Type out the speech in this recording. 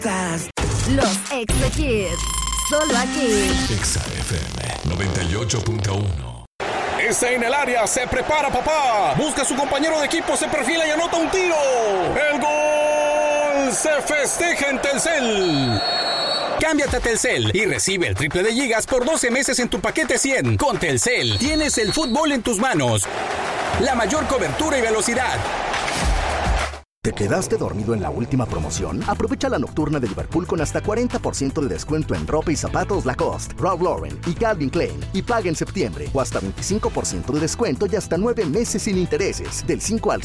Los Exa Kids, solo aquí. Exa FM 98.1. Está en el área, se prepara papá. Busca a su compañero de equipo, se perfila y anota un tiro. ¡El gol! Se festeja en Telcel. Cámbiate a Telcel y recibe el triple de gigas por 12 meses en tu paquete 100. Con Telcel tienes el fútbol en tus manos. La mayor cobertura y velocidad. ¿Te quedaste dormido en la última promoción? Aprovecha la nocturna de Liverpool con hasta 40% de descuento en ropa y zapatos Lacoste, Ralph Lauren y Calvin Klein. Y paga en septiembre o hasta 25% de descuento y hasta 9 meses sin intereses. Del 5 al